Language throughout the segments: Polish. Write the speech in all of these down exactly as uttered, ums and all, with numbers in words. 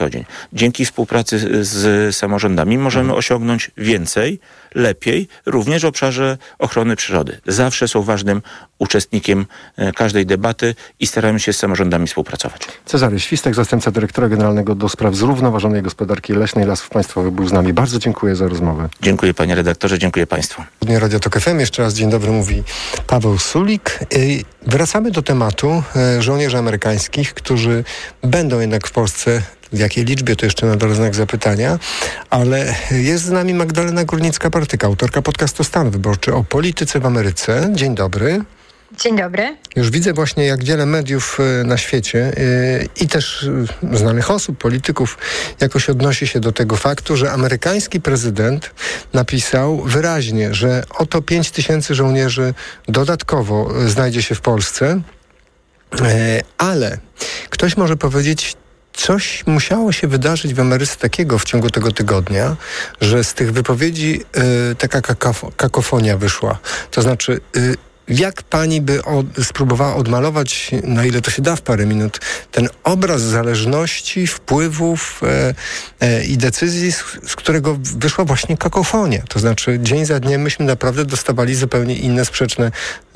co dzień. Dzięki współpracy z samorządami możemy mhm. osiągnąć więcej, lepiej, również w obszarze ochrony przyrody. Zawsze są ważnym uczestnikiem każdej debaty i staramy się z samorządami współpracować. Cezary Świstek, zastępca dyrektora generalnego do spraw zrównoważonej gospodarki leśnej Lasów Państwowych, był z nami. Bardzo dziękuję za rozmowę. Dziękuję panie redaktorze, dziękuję państwu. Radio Tok F M, jeszcze raz dzień dobry, mówi Paweł Sulik. Wracamy do tematu żołnierzy amerykańskich, którzy będą jednak w Polsce. W jakiej liczbie, to jeszcze nadal znak zapytania, ale jest z nami Magdalena Górnicka-Partyka, autorka podcastu Stan Wyborczy o polityce w Ameryce. Dzień dobry. Dzień dobry. Już widzę właśnie, jak wiele mediów na świecie yy, i też yy, znanych osób, polityków jakoś odnosi się do tego faktu, że amerykański prezydent napisał wyraźnie, że oto pięć tysięcy żołnierzy dodatkowo znajdzie się w Polsce, yy, ale ktoś może powiedzieć, coś musiało się wydarzyć w Ameryce takiego w ciągu tego tygodnia, że z tych wypowiedzi y, taka kakafo- kakofonia wyszła. To znaczy, y, jak pani by od, spróbowała odmalować, na ile to się da w parę minut, ten obraz zależności, wpływów e, e, i decyzji, z, z którego wyszła właśnie kakofonia. To znaczy, dzień za dniem myśmy naprawdę dostawali zupełnie inne, sprzeczne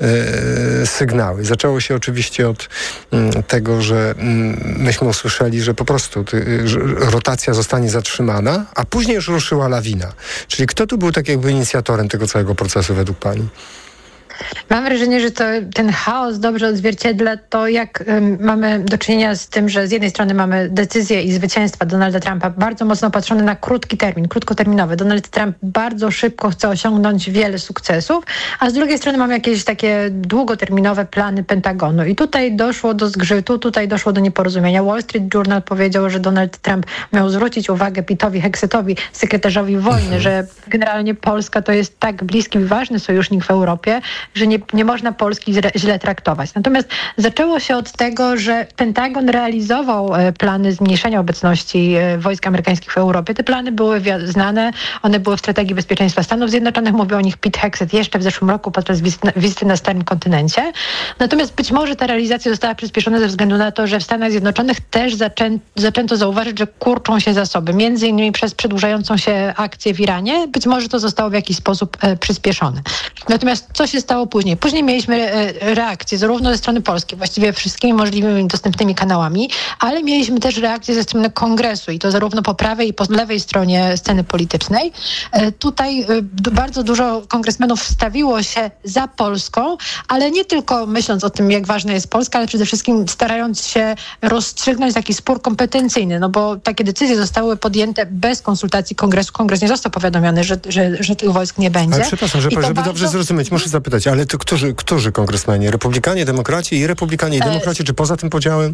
e, sygnały. Zaczęło się oczywiście od m, tego, że m, myśmy usłyszeli, że po prostu ty, że rotacja zostanie zatrzymana, a później już ruszyła lawina. Czyli kto tu był tak jakby inicjatorem tego całego procesu według pani? Mam wrażenie, że to, ten chaos dobrze odzwierciedla to, jak um, mamy do czynienia z tym, że z jednej strony mamy decyzje i zwycięstwa Donalda Trumpa bardzo mocno patrzone na krótki termin, krótkoterminowy. Donald Trump bardzo szybko chce osiągnąć wiele sukcesów, a z drugiej strony mamy jakieś takie długoterminowe plany Pentagonu. I tutaj doszło do zgrzytu, tutaj doszło do nieporozumienia. Wall Street Journal powiedział, że Donald Trump miał zwrócić uwagę Pitowi Hegsetowi, sekretarzowi wojny, mhm. że generalnie Polska to jest tak bliski i ważny sojusznik w Europie, że nie, nie można Polski źle traktować. Natomiast zaczęło się od tego, że Pentagon realizował plany zmniejszenia obecności wojsk amerykańskich w Europie. Te plany były znane, one były w strategii bezpieczeństwa Stanów Zjednoczonych. Mówił o nich Pete Hegseth jeszcze w zeszłym roku podczas wizyty na Starym Kontynencie. Natomiast być może ta realizacja została przyspieszona ze względu na to, że w Stanach Zjednoczonych też zaczę, zaczęto zauważyć, że kurczą się zasoby. Między innymi przez przedłużającą się akcję w Iranie. Być może to zostało w jakiś sposób e, przyspieszone. Natomiast co się stało później? Później mieliśmy reakcję zarówno ze strony polskiej, właściwie wszystkimi możliwymi dostępnymi kanałami, ale mieliśmy też reakcję ze strony Kongresu i to zarówno po prawej i po lewej stronie sceny politycznej. Tutaj bardzo dużo kongresmenów wstawiło się za Polską, ale nie tylko myśląc o tym, jak ważna jest Polska, ale przede wszystkim starając się rozstrzygnąć taki spór kompetencyjny, no bo takie decyzje zostały podjęte bez konsultacji Kongresu. Kongres nie został powiadomiony, że, że, że tych wojsk nie będzie. Ale przepraszam, żeby, żeby bardzo... dobrze zrozumieć, muszę zapytać, ale to którzy, którzy kongresmeni? Republikanie, demokraci i republikanie i demokraci, czy poza tym podziałem?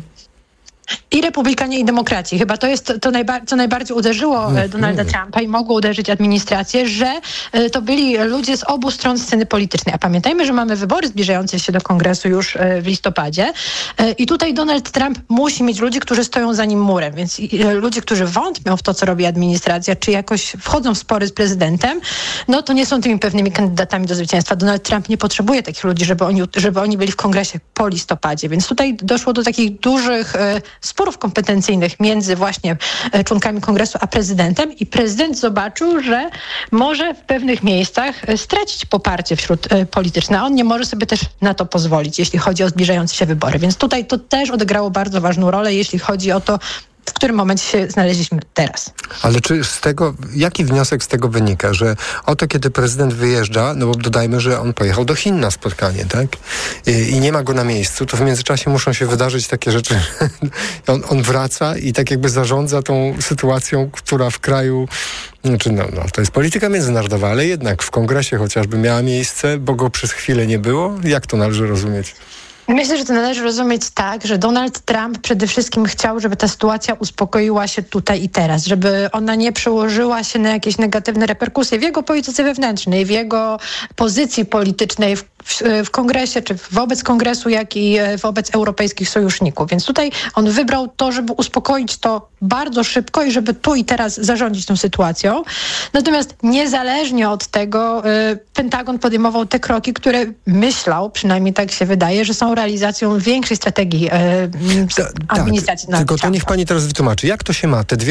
I republikanie, i demokraci. Chyba to jest to, najba- co najbardziej uderzyło mm. Donalda Trumpa i mogło uderzyć administrację, że y, to byli ludzie z obu stron sceny politycznej. A pamiętajmy, że mamy wybory zbliżające się do Kongresu już y, w listopadzie y, i tutaj Donald Trump musi mieć ludzi, którzy stoją za nim murem. Więc y, ludzie, którzy wątpią w to, co robi administracja, czy jakoś wchodzą w spory z prezydentem, no to nie są tymi pewnymi kandydatami do zwycięstwa. Donald Trump nie potrzebuje takich ludzi, żeby oni, żeby oni byli w Kongresie po listopadzie. Więc tutaj doszło do takich dużych y, sporów kompetencyjnych między właśnie członkami Kongresu a prezydentem i prezydent zobaczył, że może w pewnych miejscach stracić poparcie wśród polityczne, a on nie może sobie też na to pozwolić, jeśli chodzi o zbliżające się wybory. Więc tutaj to też odegrało bardzo ważną rolę, jeśli chodzi o to, w którym momencie się znaleźliśmy teraz. Ale czy z tego, jaki wniosek z tego wynika, że oto kiedy prezydent wyjeżdża, no bo dodajmy, że on pojechał do Chin na spotkanie, tak? I, i nie ma go na miejscu, to w międzyczasie muszą się wydarzyć takie rzeczy. on, on wraca i tak jakby zarządza tą sytuacją, która w kraju, znaczy no, no to jest polityka międzynarodowa, ale jednak w Kongresie chociażby miała miejsce, bo go przez chwilę nie było. Jak to należy rozumieć? Myślę, że to należy rozumieć tak, że Donald Trump przede wszystkim chciał, żeby ta sytuacja uspokoiła się tutaj i teraz, żeby ona nie przełożyła się na jakieś negatywne reperkusje w jego polityce wewnętrznej, w jego pozycji politycznej w, w, w kongresie, czy wobec kongresu, jak i wobec europejskich sojuszników. Więc tutaj on wybrał to, żeby uspokoić to bardzo szybko i żeby tu i teraz zarządzić tą sytuacją. Natomiast niezależnie od tego Pentagon podejmował te kroki, które myślał, przynajmniej tak się wydaje, że są realizacją większej strategii administracji. Tak, tylko to niech pani teraz wytłumaczy, jak to się ma, te dwie